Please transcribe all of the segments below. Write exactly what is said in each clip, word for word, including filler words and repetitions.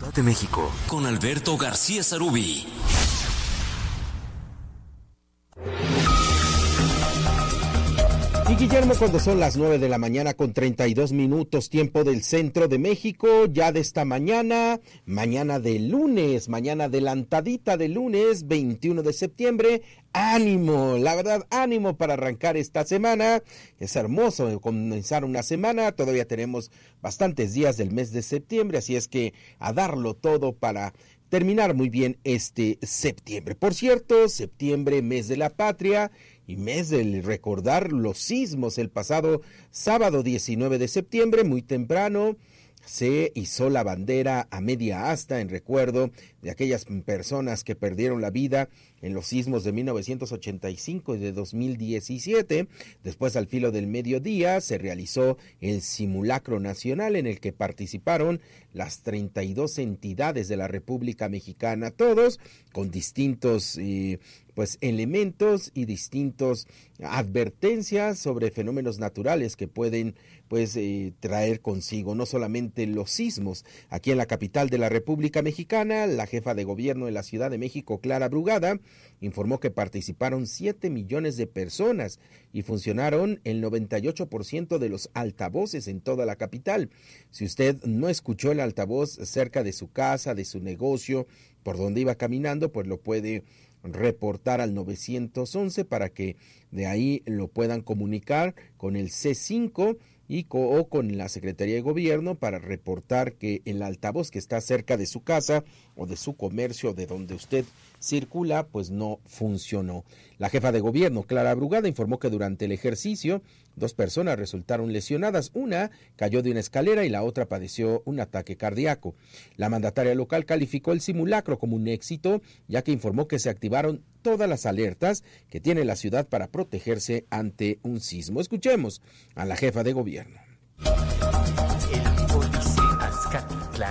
de México, con Alberto García Sarubí. Y Guillermo, cuando son las nueve de la mañana con treinta y dos minutos, tiempo del centro de México, ya de esta mañana, mañana de lunes, mañana adelantadita de lunes, veintiuno de septiembre, ánimo, la verdad, ánimo para arrancar esta semana. Es hermoso comenzar una semana, todavía tenemos bastantes días del mes de septiembre, así es que a darlo todo para terminar muy bien este septiembre. Por cierto, septiembre, mes de la patria, y mes del recordar los sismos. El pasado sábado diecinueve de septiembre, muy temprano, se izó la bandera a media asta en recuerdo de aquellas personas que perdieron la vida en los sismos de mil novecientos ochenta y cinco y de dos mil diecisiete. Después, al filo del mediodía, se realizó el simulacro nacional en el que participaron las treinta y dos entidades de la República Mexicana, todos con distintos eh, pues elementos y distintos advertencias sobre fenómenos naturales que pueden pues eh, traer consigo no solamente los sismos. Aquí en la capital de la República Mexicana, la jefa de gobierno de la Ciudad de México, Clara Brugada, informó que participaron siete millones de personas y funcionaron el noventa y ocho por ciento de los altavoces en toda la capital. Si usted no escuchó el altavoz cerca de su casa, de su negocio, por donde iba caminando, pues lo puede reportar al nueve once para que de ahí lo puedan comunicar con el C cinco y co, o con la Secretaría de Gobierno para reportar que el altavoz que está cerca de su casa o de su comercio, de donde usted circula, pues no funcionó. La jefa de gobierno, Clara Brugada, informó que durante el ejercicio dos personas resultaron lesionadas. Una cayó de una escalera y la otra padeció un ataque cardíaco. La mandataria local calificó el simulacro como un éxito, ya que informó que se activaron todas las alertas que tiene la ciudad para protegerse ante un sismo. Escuchemos a la jefa de gobierno. El Códice Azcapotzalco.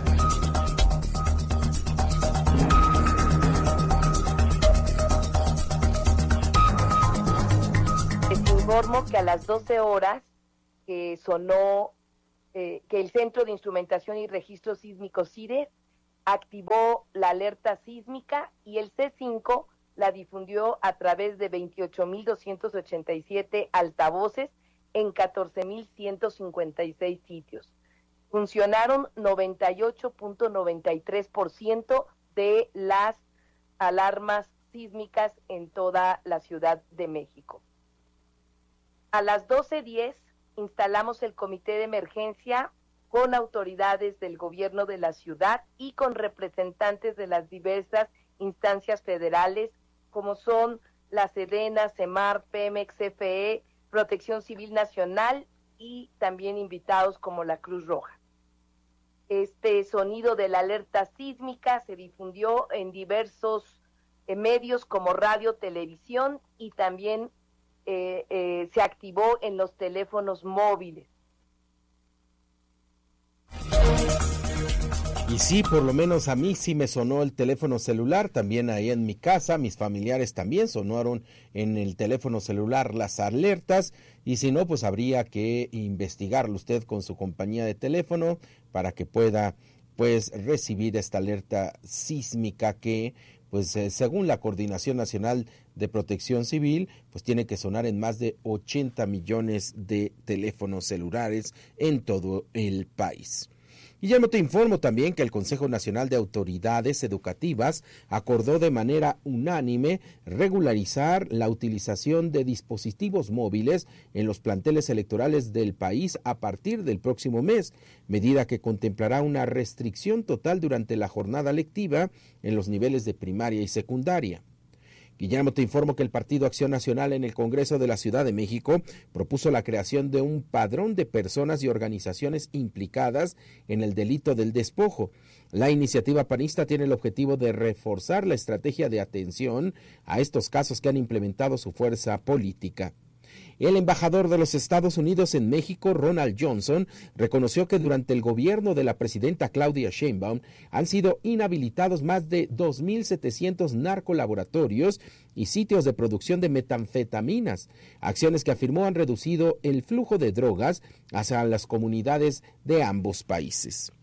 Informo que a las doce horas que sonó, eh, que el Centro de Instrumentación y Registro Sísmico CIRES activó la alerta sísmica y el C cinco la difundió a través de veintiocho mil doscientos ochenta y siete altavoces en catorce mil ciento cincuenta y seis sitios. Funcionaron noventa y ocho punto noventa y tres por ciento de las alarmas sísmicas en toda la Ciudad de México. A las doce diez instalamos el comité de emergencia con autoridades del gobierno de la ciudad y con representantes de las diversas instancias federales como son la Sedena, Semar, Pemex, C F E, Protección Civil Nacional y también invitados como la Cruz Roja. Este sonido de la alerta sísmica se difundió en diversos eh, medios como radio, televisión y también Eh, eh, se activó en los teléfonos móviles. Y sí, por lo menos a mí sí me sonó el teléfono celular, también ahí en mi casa, mis familiares también sonaron en el teléfono celular las alertas, y si no, pues habría que investigarlo usted con su compañía de teléfono para que pueda pues recibir esta alerta sísmica que pues eh, según la Coordinación Nacional de Protección Civil, pues tiene que sonar en más de ochenta millones de teléfonos celulares en todo el país. Y ya no te informo también que el Consejo Nacional de Autoridades Educativas acordó de manera unánime regularizar la utilización de dispositivos móviles en los planteles electorales del país a partir del próximo mes, medida que contemplará una restricción total durante la jornada lectiva en los niveles de primaria y secundaria. Guillermo, te informo que el Partido Acción Nacional en el Congreso de la Ciudad de México propuso la creación de un padrón de personas y organizaciones implicadas en el delito del despojo. La iniciativa panista tiene el objetivo de reforzar la estrategia de atención a estos casos que han implementado su fuerza política. El embajador de los Estados Unidos en México, Ronald Johnson, reconoció que durante el gobierno de la presidenta Claudia Sheinbaum han sido inhabilitados más de dos mil setecientos narcolaboratorios y sitios de producción de metanfetaminas, acciones que afirmó han reducido el flujo de drogas hacia las comunidades de ambos países.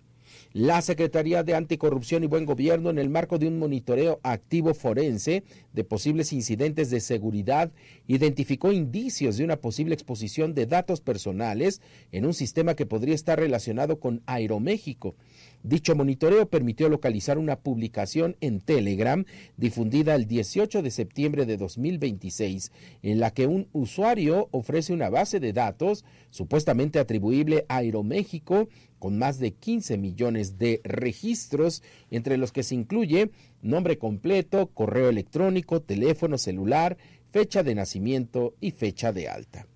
La Secretaría de Anticorrupción y Buen Gobierno, en el marco de un monitoreo activo forense de posibles incidentes de seguridad, identificó indicios de una posible exposición de datos personales en un sistema que podría estar relacionado con Aeroméxico. Dicho monitoreo permitió localizar una publicación en Telegram difundida el dieciocho de septiembre de dos mil veintiséis, en la que un usuario ofrece una base de datos supuestamente atribuible a Aeroméxico con más de quince millones de registros, entre los que se incluye nombre completo, correo electrónico, teléfono celular, fecha de nacimiento y fecha de alta.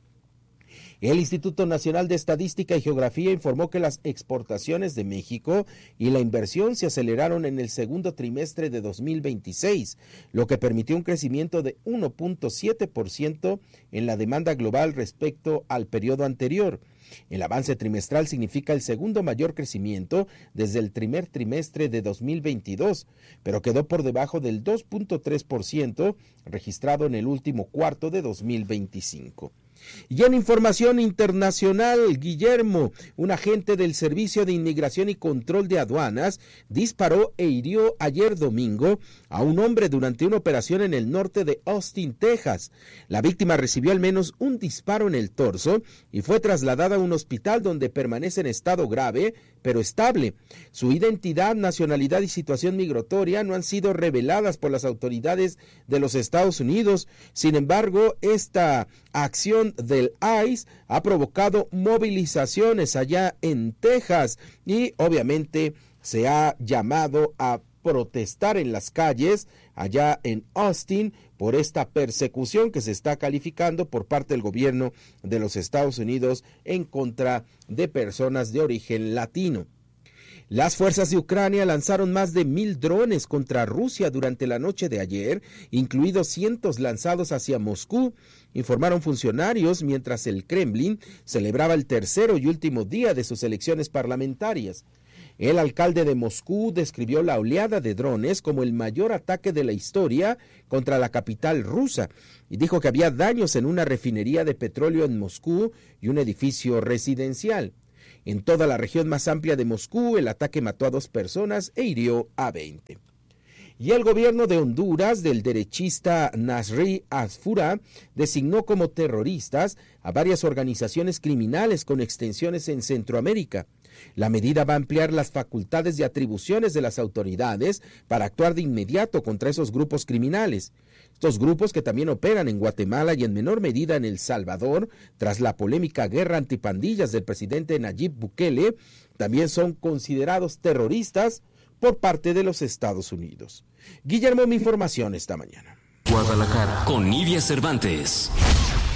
El Instituto Nacional de Estadística y Geografía informó que las exportaciones de México y la inversión se aceleraron en el segundo trimestre de dos mil veintiséis, lo que permitió un crecimiento de uno punto siete por ciento en la demanda global respecto al periodo anterior. El avance trimestral significa el segundo mayor crecimiento desde el primer trimestre de dos mil veintidós, pero quedó por debajo del dos punto tres por ciento registrado en el último cuarto de dos mil veinticinco. Y en información internacional, Guillermo, un agente del Servicio de Inmigración y Control de Aduanas, disparó e hirió ayer domingo a un hombre durante una operación en el norte de Austin, Texas. La víctima recibió al menos un disparo en el torso y fue trasladada a un hospital donde permanece en estado grave, pero estable. Su identidad, nacionalidad y situación migratoria no han sido reveladas por las autoridades de los Estados Unidos. Sin embargo, esta acción del I C E ha provocado movilizaciones allá en Texas y obviamente se ha llamado a protestar en las calles allá en Austin por esta persecución que se está calificando por parte del gobierno de los Estados Unidos en contra de personas de origen latino. Las fuerzas de Ucrania lanzaron más de mil drones contra Rusia durante la noche de ayer, incluidos cientos lanzados hacia Moscú, informaron funcionarios, mientras el Kremlin celebraba el tercero y último día de sus elecciones parlamentarias. El alcalde de Moscú describió la oleada de drones como el mayor ataque de la historia contra la capital rusa y dijo que había daños en una refinería de petróleo en Moscú y un edificio residencial. En toda la región más amplia de Moscú, el ataque mató a dos personas e hirió a veinte. Y el gobierno de Honduras, del derechista Nasri Asfura, designó como terroristas a varias organizaciones criminales con extensiones en Centroamérica. La medida va a ampliar las facultades y atribuciones de las autoridades para actuar de inmediato contra esos grupos criminales. Estos grupos, que también operan en Guatemala y en menor medida en El Salvador, tras la polémica guerra antipandillas del presidente Nayib Bukele, también son considerados terroristas por parte de los Estados Unidos. Guillermo, mi información esta mañana. Guadalajara, con Nidia Cervantes.